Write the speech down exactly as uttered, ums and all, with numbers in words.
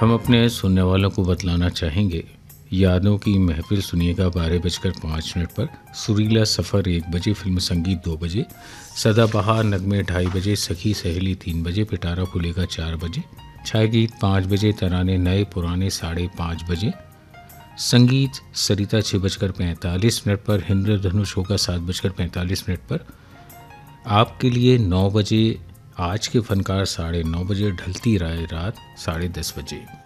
हम अपने सुनने वालों को बतलाना चाहेंगे, यादों की महफिल सुनिएगा बारह बजकर पाँच मिनट पर, सुरीला सफ़र एक बजे, फिल्म संगीत दो बजे, सदाबहार नगमे ढाई बजे, सखी सहेली तीन बजे, पिटारा फूलेगा चार बजे, छाया गीत पाँच बजे, तराने नए पुराने साढ़े पाँच बजे, संगीत सरिता छः बजकर पैंतालीस मिनट पर, इंद्रधनुष होगा सात बजकर पैंतालीस मिनट पर, आपके लिए नौ बजे, आज के फनकार साढ़े नौ बजे, ढलती राय रात साढ़े दस बजे।